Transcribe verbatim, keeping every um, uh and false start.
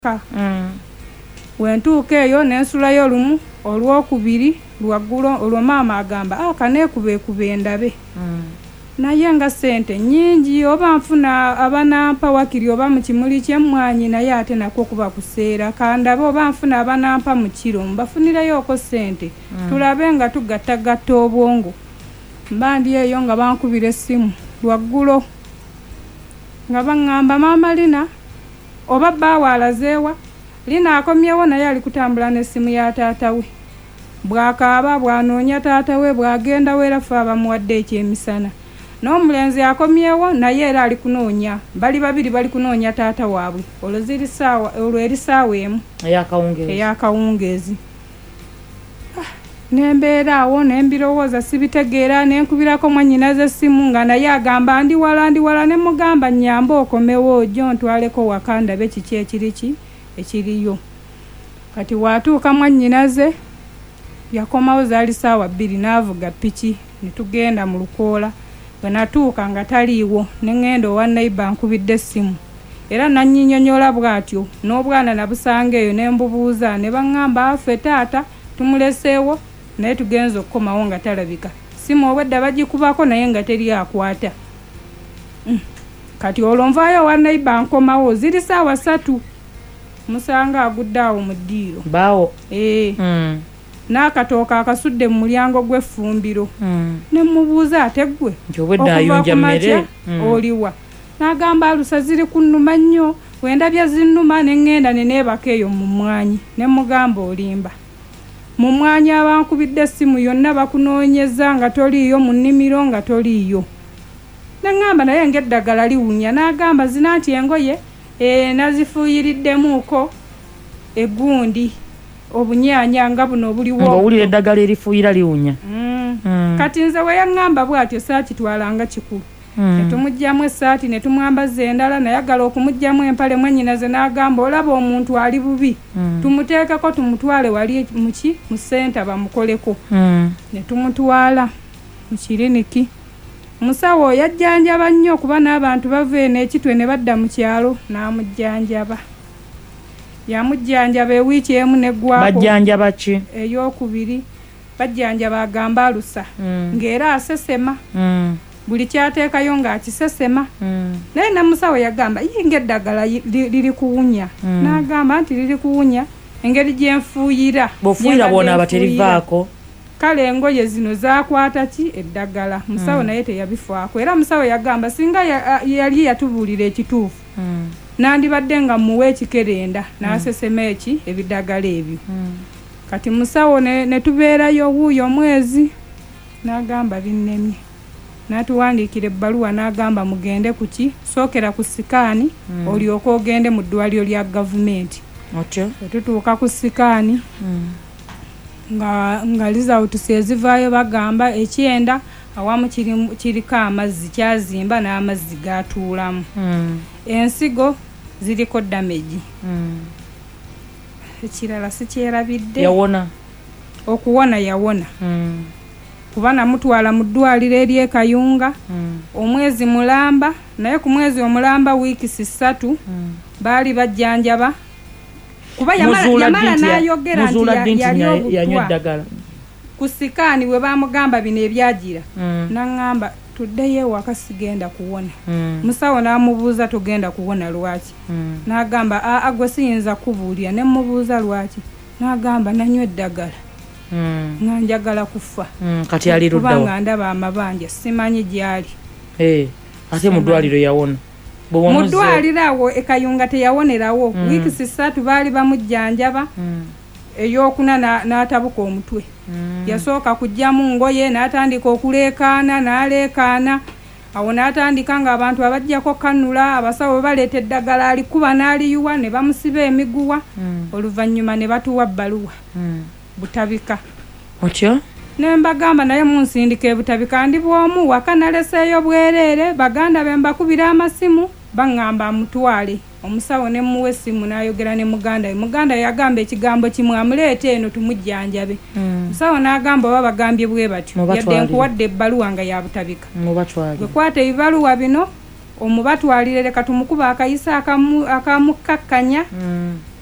Mm. Wentuuka eyo nensulayo lumu olwokubiri lwaggulo olwo maama agamba ah kaneekuba ekuba endabe. Mm. Naye nga sente nnyingi oba nfuna abanampa wakiri oba mu kimuli ky'emmwanyi naye ate nakwo kuba kuseera kandabe oba nfuna abanampa mu kiro mbafunirayoko sente. Mm. Tulabe nga tugattagatta obwongo. Mbandi eyo nga bankubira essimu lwaggulo nga baŋŋamba maama Lina oba baawa alazeewa. Lina akomyewo naye ali kutambula n'essimu ya taata we. Bw'akaaba bw'anoonya taata we bw'agenda weerafu abamuwadde ekyemisana. N'omulenzi akomyewo naye era ali kunoonya. Bali babiri bali kunoonya taata waabwe. Olwo ziri ssaawa olwo eri ssaawa emu ey'akawungeezi. ey'akawungeezi. Nembeera awo nembirowooza sibitegeera nenkubirako mwannyinaze essimu nga naye agamba ndi wala ndi wala ne mugamba nnyambe okomewo ojjo ntwaleko waka ndabe kiki ekiri ki ekiriyo. Kati waatuuka mwannyinaze yakomawo zaali ssaawa bbiri n'avuga piki ne tugenda mu Lukoola. Bwe natuuka nga taliiwo ne ŋŋenda owa neighbour nkubidde essimu era nannyinnyonnyola bw'atyo n'obwana nabusanga eyo ne mbubuuza ne baŋŋamba ffe taata tumuleseewo naye tugenza okukomawo nga talabika. Simu obwedda bagikubako naye nga teri akwata. Mm. Kati olwo nvaayo owa neighbour nkomawo ziri ssaawa ssatu musanga agudde awo mu ddiiro. Baawo. Eh. Mm. N'akatooka akasudde mu mulyango gw'effumbiro. Mm. Ne mubuuza ate ggwe nti obwedda ayunja mmere. Mm. Oliwa. N'agamba alusa ziri kunnuma nnyo wendabya zinnuma ne ŋŋenda ne neebaka eyo mu mmwanyi ne mugamba olimba. Mu mmwanyi abankubidde essimu yonna bakunoonyeza nga toliiyo mu nnimiro nga toliiyo. Ne ŋŋamba naye ng'eddagala liwunya n'agamba zina nti engoye e, nazifuuyiriddemuuko eggundi obunyaanya nga buno obuliwo. Ng'owulira eddagala erifuuyira liwunya. Mm. Mm. Kati nze we yaŋŋamba bw'atyo saakitwalanga kikulu. Mm. Ne tumugyamu essaati ne tumwambaza endala nayagala okumugyamu empale mwannyinaze n'agamba olaba omuntu ali bubi. Mm. Tumuteekeko tumutwale wali muki mu ssenta bamukoleko. Mm. Ne tumutwala mu kiriniki. Musawo yajjanjaba nnyo kuba n'abantu bava eno ekitwe ne badda mu kyalo n'amujjanjaba. Yamujjanjaba ewiiki emu neggwako. Bajjanjaba ki? Ey'okubiri bajjanjaba agamba alusa. Mm. Ng'era asesema. Mm. Buli kyateekayo ng'akisesema. Mm. Naye ne musawo yagamba yinga eddagala liri kuwunya. Mm. N'agamba nti liri kuwunya engeri gye nfuuyira. Bw'ofuuyira bw'ona abaterivaako. Kale engoye zino zaakwata ki eddagala. Musawo mm. naye teyabifaako. Era musawo yagamba singa yali yatubuulira ekituufu. Mm. Nandibadde nga muwe ekikerenda n'asesema eki ebiddagala ebyo. Mm. Kati musawo ne, ne tubeerayo wuuyo omwezi n'agamba binnemye. N'atuwandiikira ebbaluwa n'agamba mugende ku ki sookera ku sikaani mm. olyoke ogende mu ddwaliro lya gavumenti. Otyo. Tutuuka ku sikaani mm. nga nga results ezivaayo bagamba ekyenda awamu kiri kiriko amazzi kyazimba n'amazzi gatuulamu. Mm. Ensigo ziriko damage. Mm. Ekirala sikyerabidde. Yawona. Okuwona yawona. Mm. Kuba namutwala mu ddwaliro ery'e Kayunga. Mm. Omwezi mulamba naye ku mwezi omulamba wiiki ssatu mm. baali bajjanjaba kuba yamala yamala n'ayogera nti yali obutwa ku sikaani we baamugamba bino ebyagira. Mm. N'aŋŋamba tuddeyo ewaka sigenda kuwona. Mm. Musawo n'amubuuza tugenda kuwona lwaki. Mm. N'agamba aa gwe siyinza kubuulira ne mubuuza lwaki. N'agamba nanywa eddagala. Mm. Nga njagala kufa. Mm. Kati ali luddawa. Kubanga ndaba amabanja simanyi gyali. Eh, ate mu ddwaliro yawona. Mu ddwaliro awo e Kayunga teyawonerawo. Mm. Wiiki ssatu baali bamujjanjaba. Mm. Ey'okuna n'atabuka omutwe. Mm. Yasooka kujjamu ngoye n'atandika okuleekaana n'aleekaana. Awo n'atandika ng'abantu abajjako kanula abasawo baleeta eddagala alikuba n'aliyuwa ne bamusiba emiguwa. Mm. Oluvannyuma ne batuwa bbaluwa. Mm. Butabika. Otyo? Ne mbagamba naye munsindika ebutabika ndi bw'omu waka naleseeyo bwereere baganda be mbakubira amasimu baŋŋamba amutwale. Omusawo ne muwe essimu n'ayogera ne muganda we. Muganda we yagamba ekigambo kimu amuleete eno tumujjanjabe. Mm. Musawo n'agamba oba bagambye bwe batyo. Yadde nkuwadde ebbaluwa nga ya butabika. Mubatwale. Gwe kwata ebibaluwa bino omubatwalire leka tumukuba akayisa akamu akamukakkanya mm.